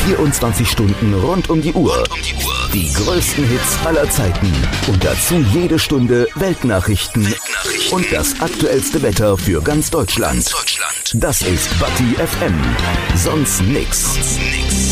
24 Stunden rund um die Uhr. Die größten Hits aller Zeiten. Und dazu jede Stunde Weltnachrichten und das aktuellste Wetter für ganz Deutschland. Das ist Batti FM. Sonst nix.